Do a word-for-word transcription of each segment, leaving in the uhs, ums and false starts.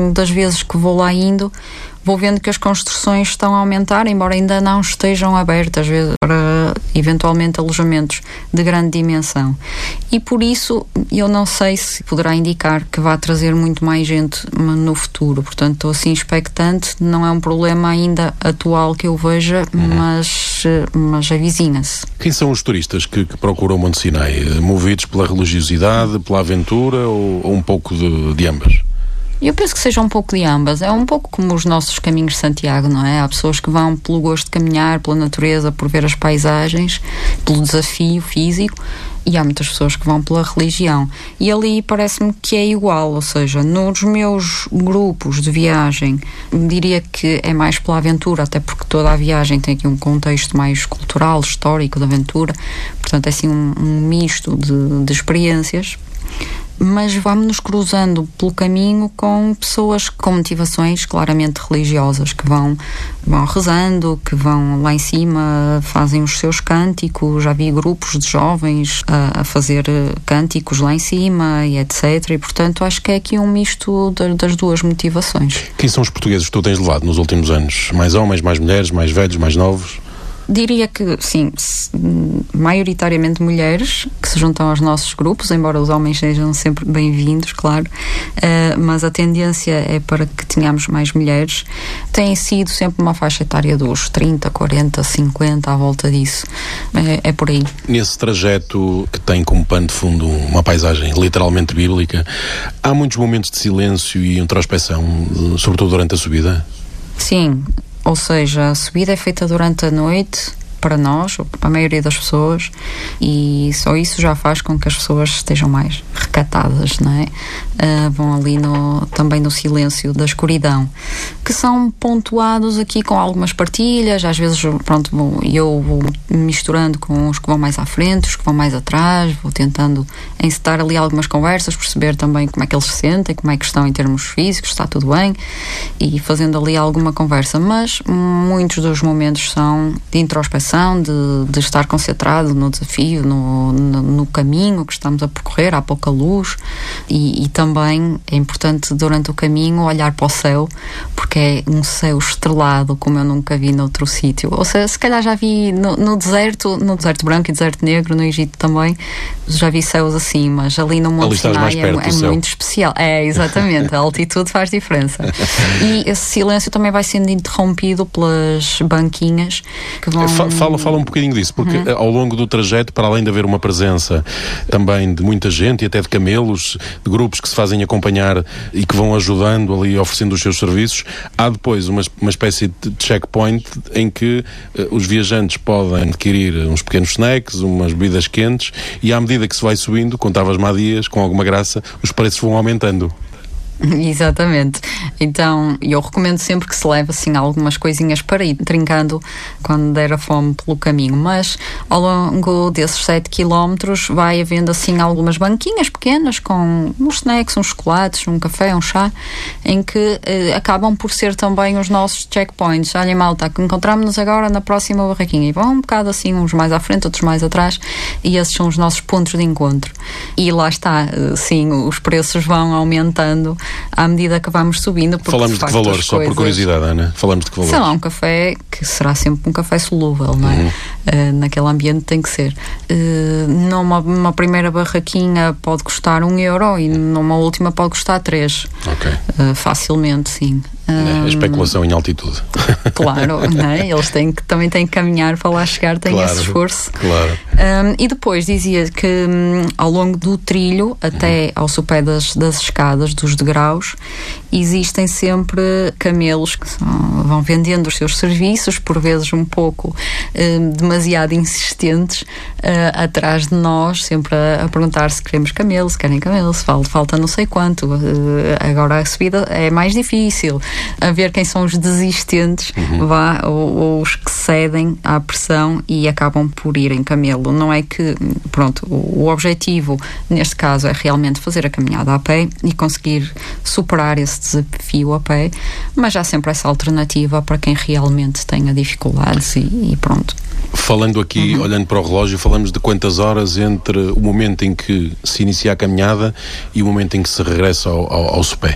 longo das vezes que vou lá indo, vou vendo que as construções estão a aumentar, embora ainda não estejam abertas para eventualmente alojamentos de grande dimensão. E por isso eu não sei se poderá indicar que vai trazer muito mais gente no futuro. Portanto, estou assim expectante. Não é um problema ainda atual que eu veja, uhum. mas, mas avizinha-se. Quem são os turistas que, que procuram Monte Sinai? Movidos pela religiosidade, pela aventura ou, ou um pouco de, de ambas? Eu penso que seja um pouco de ambas. É um pouco como os nossos caminhos de Santiago, não é? Há pessoas que vão pelo gosto de caminhar, pela natureza, por ver as paisagens, pelo desafio físico, e há muitas pessoas que vão pela religião. E ali parece-me que é igual, ou seja, nos meus grupos de viagem, diria que é mais pela aventura, até porque toda a viagem tem aqui um contexto mais cultural, histórico, de aventura. Portanto, é assim um, um misto de, de experiências. Mas vamos-nos cruzando pelo caminho com pessoas com motivações claramente religiosas, que vão, vão rezando, que vão lá em cima, fazem os seus cânticos. Já vi grupos de jovens a, a fazer cânticos lá em cima e etcétera. E, portanto, acho que é aqui um misto de, das duas motivações. Quem são os portugueses que tu tens levado nos últimos anos? Mais homens, mais mulheres, mais velhos, mais novos? Diria que, sim, maioritariamente mulheres que se juntam aos nossos grupos, embora os homens sejam sempre bem-vindos, claro, uh, mas a tendência é para que tenhamos mais mulheres. Tem sido sempre uma faixa etária dos trinta, quarenta, cinquenta, à volta disso. É, é por aí. Nesse trajeto que tem como pano de fundo uma paisagem literalmente bíblica, há muitos momentos de silêncio e introspecção, sobretudo durante a subida? Sim. Ou seja, a subida é feita durante a noite, para nós, ou para a maioria das pessoas, e só isso já faz com que as pessoas estejam mais recatadas, não é? Uh, vão ali no, também no silêncio da escuridão, que são pontuados aqui com algumas partilhas. Às vezes, pronto, vou, eu vou misturando com os que vão mais à frente, os que vão mais atrás, vou tentando encetar ali algumas conversas, perceber também como é que eles se sentem, como é que estão em termos físicos, está tudo bem, e fazendo ali alguma conversa. Mas muitos dos momentos são de introspecção, De, de estar concentrado no desafio, no, no, no caminho que estamos a percorrer, há pouca luz, e, e também é importante durante o caminho olhar para o céu, porque é um céu estrelado como eu nunca vi noutro sítio. Ou seja, se calhar já vi no, no deserto, no deserto branco e deserto negro, no Egito também, já vi céus assim, mas ali no Monte Sinai é, é muito especial. É, exatamente, a altitude faz diferença. E esse silêncio também vai sendo interrompido pelas banquinhas que vão... Fala, fala um bocadinho disso, porque uhum. ao longo do trajeto, para além de haver uma presença também de muita gente e até de camelos, de grupos que se fazem acompanhar e que vão ajudando ali, oferecendo os seus serviços, há depois uma, uma espécie de checkpoint em que uh, os viajantes podem adquirir uns pequenos snacks, umas bebidas quentes, e à medida que se vai subindo, contavas-me há dias, com alguma graça, os preços vão aumentando. Exatamente. Então, eu recomendo sempre que se leve assim algumas coisinhas para ir trincando quando der a fome pelo caminho, mas ao longo desses sete quilómetros vai havendo assim algumas banquinhas pequenas com uns snacks, uns chocolates, um café, um chá, em que eh, acabam por ser também os nossos checkpoints. Olha, malta, que encontramos-nos agora na próxima barraquinha, e vão um bocado assim, uns mais à frente, outros mais atrás, e esses são os nossos pontos de encontro. E lá está, sim, os preços vão aumentando à medida que vamos subindo. Falamos de, de que valor, só por curiosidade, Ana? Falamos de que valor? São um café que será sempre um café solúvel, não é? Uhum. Uh, naquele ambiente tem que ser. Uh, numa uma primeira barraquinha pode custar um euro e numa última pode custar três. Ok. Uh, facilmente, sim. É, a especulação em altitude. Claro, não é? Eles têm que, também têm que caminhar para lá chegar, têm claro, esse esforço. Claro. Um, e depois dizia que um, ao longo do trilho, até ao sopé das, das escadas, dos degraus, existem sempre camelos que são, vão vendendo os seus serviços, por vezes um pouco um, demasiado insistentes, uh, atrás de nós, sempre a, a perguntar se queremos camelo, se querem camelo, se falta, falta não sei quanto. Uh, agora a subida é mais difícil. A ver quem são os desistentes, uhum. vá, ou, ou os que cedem à pressão e acabam por ir em camelo. Não é que, pronto, o, o objetivo neste caso é realmente fazer a caminhada a pé e conseguir superar esse desafio a pé, mas há sempre essa alternativa para quem realmente tenha dificuldades e, e pronto. Falando aqui, uhum. olhando para o relógio, falamos de quantas horas entre o momento em que se inicia a caminhada e o momento em que se regressa ao, ao, ao sopé?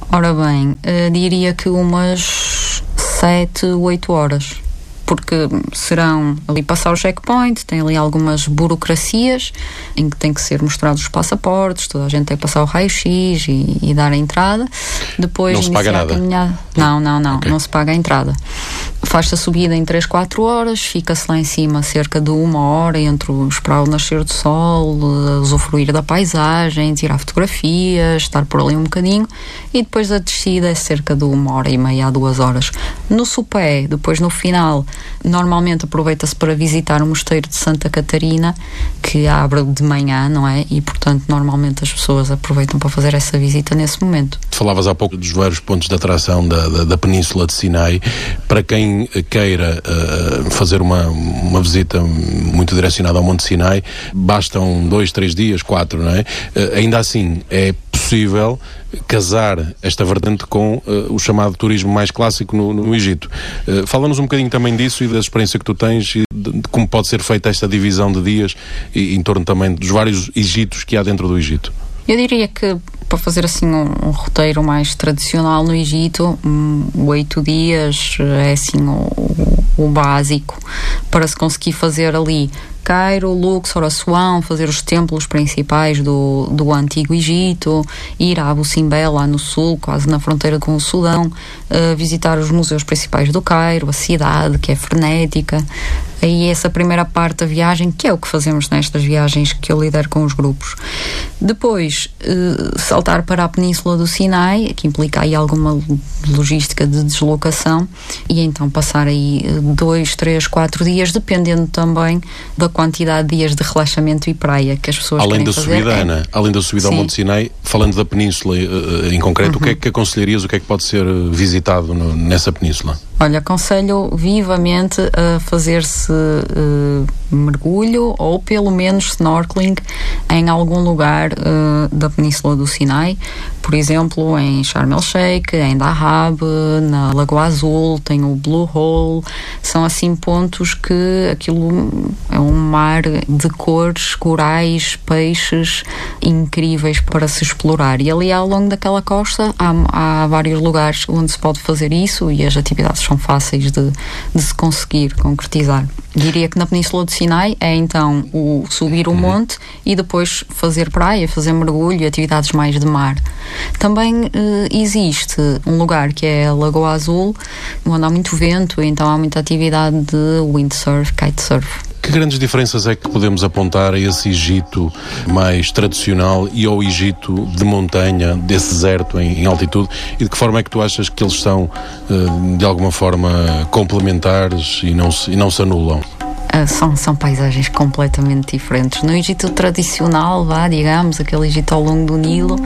Ora bem, uh, diria que umas sete, oito horas. Porque serão ali passar o checkpoint, tem ali algumas burocracias em que tem que ser mostrados os passaportes, toda a gente tem que passar o raio-x e, e dar a entrada. Depois não se paga nada? Não, não, não, okay. não se paga a entrada. Faz-se a subida em três, quatro horas, fica-se lá em cima cerca de uma hora entre o esperar o nascer do sol, usufruir da paisagem, tirar fotografias, estar por ali um bocadinho, e depois a descida é cerca de uma hora e meia a duas horas. No sopé, depois no final, normalmente aproveita-se para visitar o mosteiro de Santa Catarina, que abre de manhã, não é? E, portanto, normalmente as pessoas aproveitam para fazer essa visita nesse momento. Falavas há pouco dos vários pontos de atração da, da, da Península de Sinai. Para quem queira uh, fazer uma, uma visita muito direcionada ao Monte Sinai, bastam dois, três dias, quatro, não é? Uh, ainda assim, é possível casar esta vertente com uh, o chamado turismo mais clássico no, no Egito. Uh, Fala-nos um bocadinho também disso e da experiência que tu tens e de, de como pode ser feita esta divisão de dias e, em torno também dos vários Egitos que há dentro do Egito. Eu diria que para fazer assim um, um roteiro mais tradicional no Egito, um, oito dias é assim o, o, o básico para se conseguir fazer ali Cairo, Luxor, Assuão, fazer os templos principais do, do Antigo Egito, ir a Abu Simbel, lá no sul, quase na fronteira com o Sudão, uh, visitar os museus principais do Cairo, a cidade, que é frenética. Aí essa primeira parte da viagem, que é o que fazemos nestas viagens que eu lidero com os grupos. Depois, uh, saltar para a Península do Sinai, que implica aí alguma logística de deslocação, e então passar aí dois, três, quatro dias, dependendo também da quantidade de dias de relaxamento e praia que as pessoas além querem da fazer. Subida, é... Ana, além da subida Sim. ao Monte Sinai, falando da Península uh, em concreto, uhum. o que é que aconselharias, o que é que pode ser visitado no, nessa península? Olha, aconselho vivamente a fazer-se uh, mergulho ou pelo menos snorkeling em algum lugar uh, da Península do Sinai, por exemplo em Sharm el Sheikh, em Dahab, na Lagoa Azul, tem o Blue Hole. São assim pontos que aquilo é um mar de cores, corais, peixes incríveis para se explorar, e ali ao longo daquela costa há, há vários lugares onde se pode fazer isso e as atividades são fáceis de, de se conseguir concretizar. Diria que na Península do Sinai é então o subir o monte e depois fazer praia, fazer mergulho e atividades mais de mar. Também eh, existe um lugar que é a Lagoa Azul, onde há muito vento, então há muita atividade de windsurf, kitesurf. Que grandes diferenças é que podemos apontar a esse Egito mais tradicional e ao Egito de montanha, desse deserto em, em altitude, e de que forma é que tu achas que eles são uh, de alguma forma complementares e não se, e não se anulam? Uh, são, são paisagens completamente diferentes. No Egito tradicional, vá, digamos, aquele Egito ao longo do Nilo,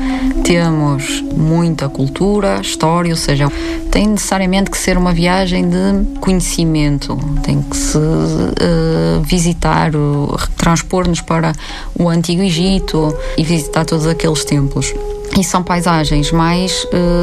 temos muita cultura, história, ou seja, tem necessariamente que ser uma viagem de conhecimento, tem que se uh, visitar, uh, transpor-nos para o Antigo Egito e visitar todos aqueles templos. E são paisagens mais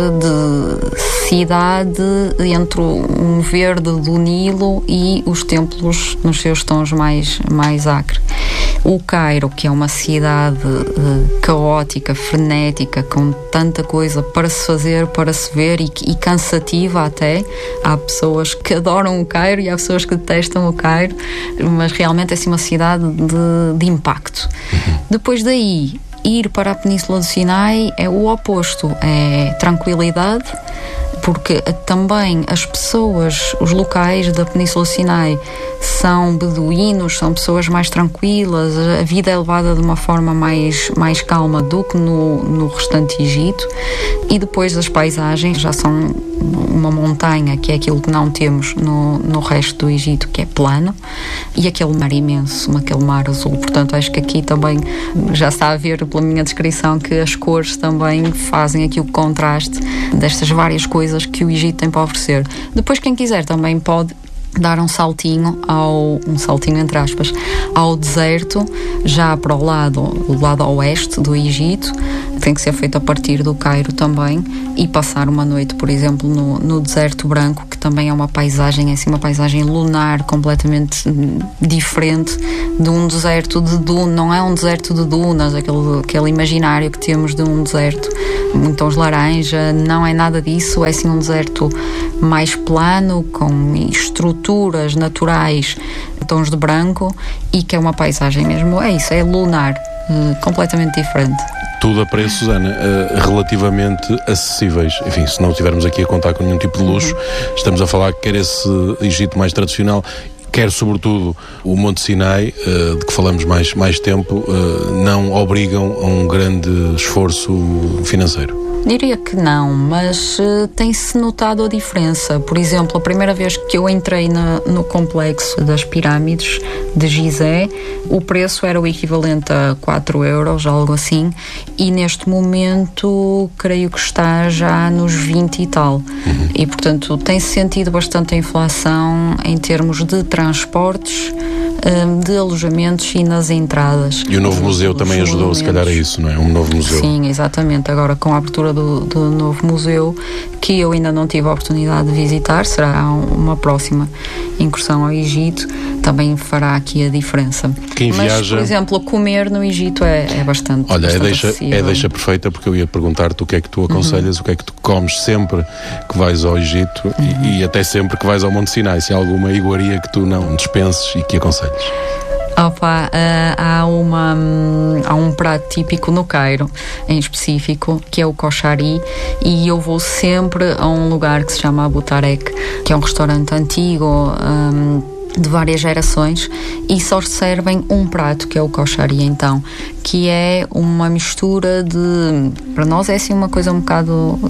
uh, de cidade, entre um verde do Nilo e os templos nos seus tons mais, mais acre. O Cairo, que é uma cidade uh, caótica, frenética, com tanta coisa para se fazer, para se ver e, e cansativa até. Há pessoas que adoram o Cairo e há pessoas que detestam o Cairo, mas realmente é assim uma cidade de, de impacto. Uhum. Depois daí, ir para a Península do Sinai é o oposto, é tranquilidade, porque também as pessoas, os locais da Península do Sinai são beduínos, são pessoas mais tranquilas, a vida é levada de uma forma mais, mais calma do que no, no restante Egito. E depois as paisagens já são uma montanha, que é aquilo que não temos no, no resto do Egito, que é plano, e aquele mar imenso, aquele mar azul. Portanto, acho que aqui também já está a ver pela minha descrição que as cores também fazem aqui o contraste destas várias coisas que o Egito tem para oferecer. Depois, quem quiser também pode dar um saltinho ao, um saltinho entre aspas, ao deserto, já para o lado, o lado oeste do Egito, tem que ser feito a partir do Cairo também, e passar uma noite, por exemplo, no, no deserto branco, que também é uma paisagem, é assim, uma paisagem lunar completamente diferente de um deserto de dunas. Não é um deserto de dunas, aquele, aquele imaginário que temos de um deserto em tons laranja, não é nada disso, é assim um deserto mais plano, com estruturas naturais, tons de branco, e que é uma paisagem mesmo, é isso, é lunar, completamente diferente. Tudo a preços, Ana, relativamente acessíveis. Enfim, se não estivermos aqui a contar com nenhum tipo de luxo, uhum. estamos a falar que quer esse Egito mais tradicional, quer sobretudo o Monte Sinai, de que falamos mais, mais tempo, não obrigam a um grande esforço financeiro. Diria que não, mas uh, tem-se notado a diferença. Por exemplo, a primeira vez que eu entrei na, no complexo das pirâmides de Gizé, o preço era o equivalente a quatro euros, algo assim, e neste momento creio que está já nos vinte e tal. Uhum. E, portanto, tem-se sentido bastante a inflação em termos de transportes, de alojamentos e nas entradas. E o novo museu também ajudou, se calhar, a isso, não é? Um novo museu. Sim, exatamente. Agora, com a abertura do, do novo museu, que eu ainda não tive a oportunidade de visitar, será uma próxima incursão ao Egito, também fará aqui a diferença. Quem Mas, viaja... por exemplo, comer no Egito é, é bastante Olha, bastante é deixa, acessível. é deixa perfeita, porque eu ia perguntar-te o que é que tu aconselhas, uhum. o que é que tu comes sempre que vais ao Egito, uhum. e, e até sempre que vais ao Monte Sinai, se há alguma iguaria que tu não dispenses e que aconselhes. Opa, uh, há, uma, um, há um prato típico no Cairo, em específico, que é o koshari, e eu vou sempre a um lugar que se chama Abu Tarek, que é um restaurante antigo, um, de várias gerações, e só servem um prato, que é o koshari, então, que é uma mistura de... Para nós é assim uma coisa um bocado...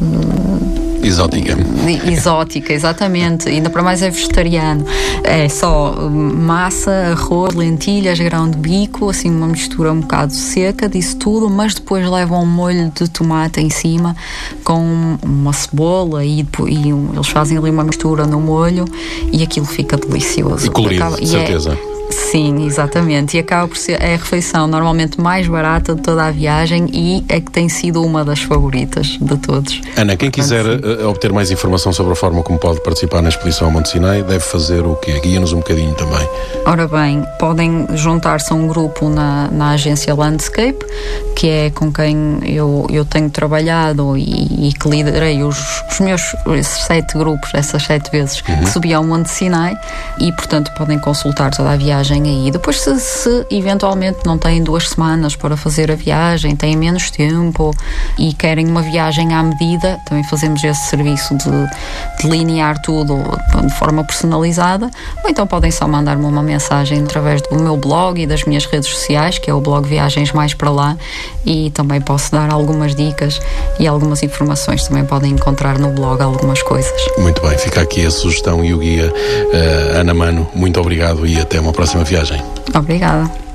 Uh, Exótica. Exótica, exatamente. Ainda para mais é vegetariano. É só massa, arroz, lentilhas, grão de bico, assim uma mistura um bocado seca disso tudo, mas depois levam um molho de tomate em cima com uma cebola e, e um, eles fazem ali uma mistura no molho e aquilo fica delicioso. E colorido, acaba, de certeza. É, sim, exatamente. E acaba por ser é a refeição normalmente mais barata de toda a viagem e é que tem sido uma das favoritas de todos. Ana, quem quiser uh, obter mais informação sobre a forma como pode participar na expedição ao Monte Sinai, deve fazer o quê? Guia-nos um bocadinho também. Ora bem, podem juntar-se a um grupo na, na agência Landscape, que é com quem eu, eu tenho trabalhado e, e que liderei os, os meus esses sete grupos, essas sete vezes, uhum. que subi ao Monte Sinai, e portanto podem consultar toda a viagem aí. Depois, se, se eventualmente não têm duas semanas para fazer a viagem, têm menos tempo e querem uma viagem à medida, também fazemos esse serviço de delinear tudo de forma personalizada, ou então podem só mandar-me uma mensagem através do meu blog e das minhas redes sociais, que é o blog Viagens Mais Para Lá, e também posso dar algumas dicas e algumas informações. Também podem encontrar no blog algumas coisas. Muito bem, fica aqui a sugestão e o guia. uh, Ana Mano, muito obrigado e até uma próxima viagem. Obrigada.